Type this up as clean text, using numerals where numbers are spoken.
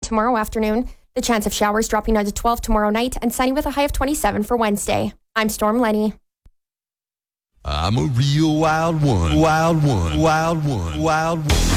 tomorrow afternoon. The chance of showers dropping down to 12 tomorrow night and sunny with a high of 27 for Wednesday. I'm Storm Lenny. I'm a real wild one. Wild one. Wild one. Wild one.